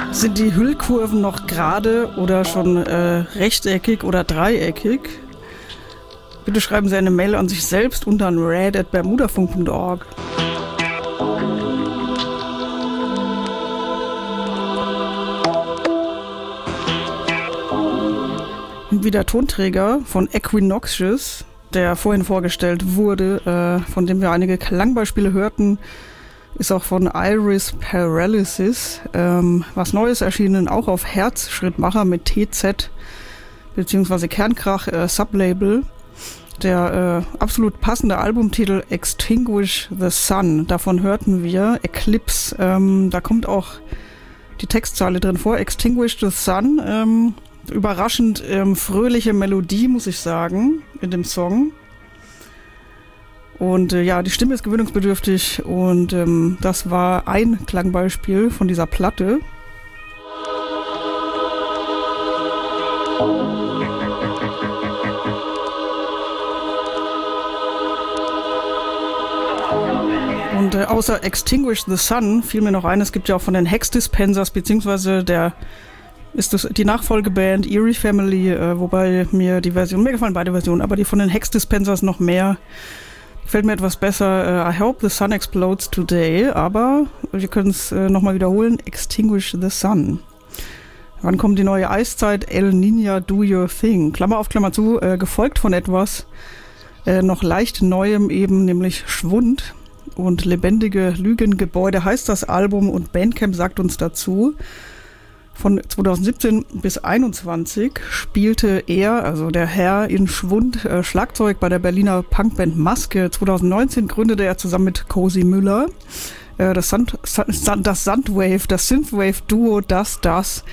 Sind die Hüllkurven noch gerade oder schon rechteckig oder dreieckig? Bitte schreiben Sie eine Mail an sich selbst unter rad@bermudafunk.org. Wie der Tonträger von Equinoxious, der vorhin vorgestellt wurde, von dem wir einige Klangbeispiele hörten, ist auch von Iris Paralysis was Neues erschienen, auch auf Herzschrittmacher mit TZ bzw. Kernkrach Sublabel. Der absolut passende Albumtitel Extinguish the Sun, davon hörten wir Eclipse. Da kommt auch die Textzeile drin vor, Extinguish the Sun. Überraschend fröhliche Melodie, muss ich sagen, in dem Song. Und ja, die Stimme ist gewöhnungsbedürftig und das war ein Klangbeispiel von dieser Platte. Und außer Extinguish the Sun fiel mir noch ein, es gibt ja auch von den Hex Dispensers, beziehungsweise ist das die Nachfolgeband Eerie Family, wobei mir gefallen beide Versionen, aber die von den Hex Dispensers noch mehr, gefällt mir etwas besser. I hope the sun explodes today, aber wir können es nochmal wiederholen, Extinguish the Sun. Wann kommt die neue Eiszeit? El Niño, do your thing. Klammer auf, Klammer zu, gefolgt von etwas noch leicht Neuem eben, nämlich Schwund und lebendige Lügengebäude heißt das Album und Bandcamp sagt uns dazu. Von 2017 bis 2021 spielte er, also der Herr in Schwund, Schlagzeug bei der Berliner Punkband Maske. 2019 gründete er zusammen mit Cozy Müller das Sandwave, das Synthwave-Duo Das.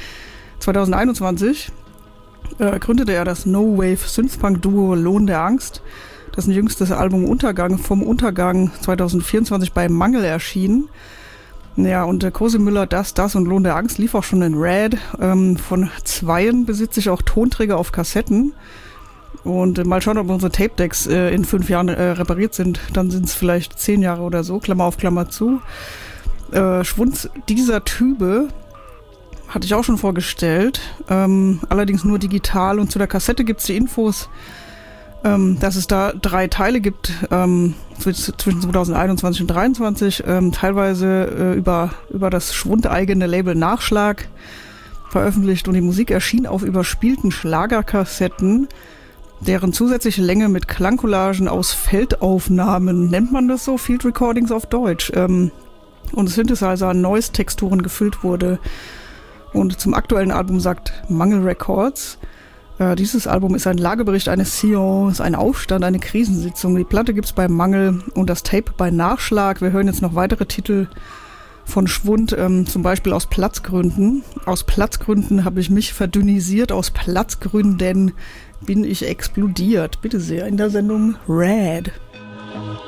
2021 gründete er das No-Wave-Synthpunk-Duo Lohn der Angst. Dessen jüngstes Album Vom Untergang 2024 bei Mangel erschienen. Ja, und Cozy Müller, Das und Lohn der Angst lief auch schon in Rad. Von zweien besitze ich auch Tonträger auf Kassetten. Und mal schauen, ob unsere Tape-Decks in 5 Jahren repariert sind. Dann sind es vielleicht 10 Jahre oder so, Klammer auf, Klammer zu. Schwund dieser Type hatte ich auch schon vorgestellt. Allerdings nur digital. Und zu der Kassette gibt es die Infos, dass es da 3 Teile gibt zwischen 2021 und 2023, teilweise über das schwundeigene Label Nachschlag veröffentlicht und die Musik erschien auf überspielten Schlagerkassetten, deren zusätzliche Länge mit Klangcollagen aus Feldaufnahmen, nennt man das so, Field Recordings auf Deutsch, und Synthesizer an Noise-Texturen gefüllt wurde. Und zum aktuellen Album sagt Mangel Records, dieses Album ist ein Lagebericht eines Sions, ein Aufstand, eine Krisensitzung. Die Platte gibt's bei Mangel und das Tape bei Nachschlag. Wir hören jetzt noch weitere Titel von Schwund, zum Beispiel aus Platzgründen. Aus Platzgründen habe ich mich verdünnisiert, aus Platzgründen bin ich explodiert. Bitte sehr, in der Sendung Rad.